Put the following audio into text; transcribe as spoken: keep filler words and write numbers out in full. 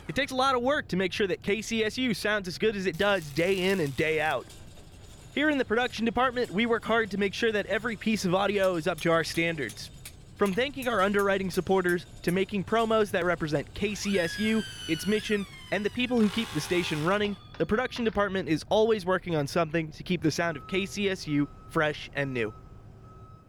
It takes a lot of work to make sure that K C S U sounds as good as it does day in and day out. Here in the production department, we work hard to make sure that every piece of audio is up to our standards. From thanking our underwriting supporters to making promos that represent K C S U, its mission, and the people who keep the station running, the production department is always working on something to keep the sound of K C S U fresh and new.